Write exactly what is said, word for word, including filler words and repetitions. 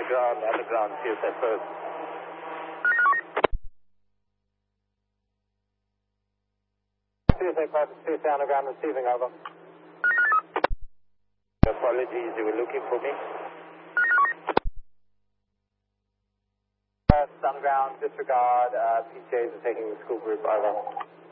ground, underground, C S A first. C S A first, C S A underground receiving, over. Apologies, you were looking for me. First underground, disregard, uh, P Js are taking the school group, over.